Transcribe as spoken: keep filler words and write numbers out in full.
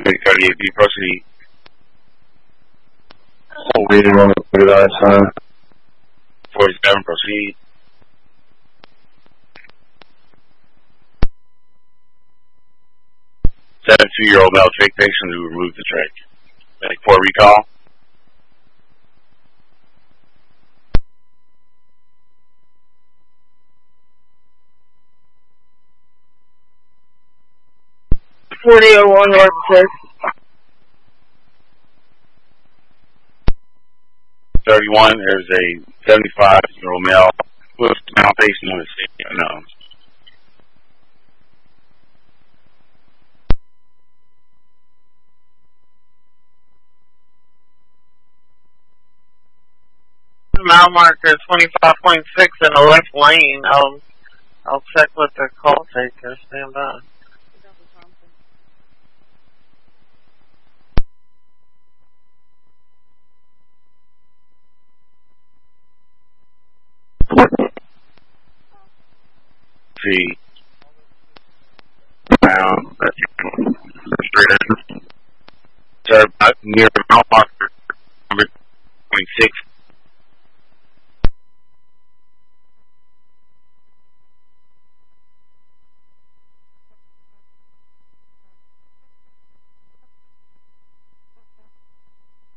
thirty-eight B, proceed. Waiting on the thirty-nine sign. forty-seven, proceed. seventy-two-year-old male fake patient who removed the trach. Medic four recall. forty oh one North six. thirty-one, there's a seventy-five-year-old male with mouth patient on his nose. Mile marker twenty-five point six in the left lane. I'll, I'll check with the call taker. Stand by. See. Down. That's straight in. Sir, near